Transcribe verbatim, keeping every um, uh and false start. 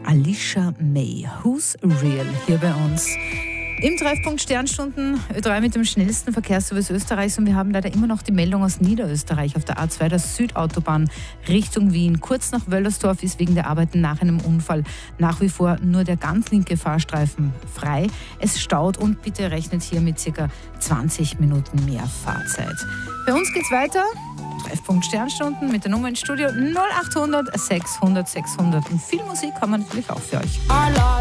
Alicia May, Who's Real, hier bei uns. Im Treffpunkt Sternstunden Ö drei mit dem schnellsten Verkehrsservice Österreichs und wir haben leider immer noch die Meldung aus Niederösterreich auf der A zwei, der Südautobahn Richtung Wien. Kurz nach Wöllersdorf ist wegen der Arbeiten nach einem Unfall nach wie vor nur der ganz linke Fahrstreifen frei. Es staut und bitte rechnet hier mit ca. zwanzig Minuten mehr Fahrzeit. Bei uns geht's weiter. Treffpunkt Sternstunden mit der Nummer ins Studio null acht hundert sechshundert sechshundert und viel Musik haben wir natürlich auch für euch.